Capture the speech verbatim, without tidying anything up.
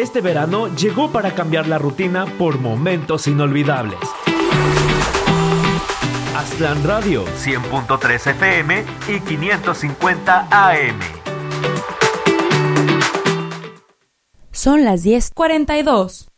Este verano llegó para cambiar la rutina por momentos inolvidables. Aztlán Radio, cien punto tres F M y quinientos cincuenta A M. Son las diez cuarenta y dos.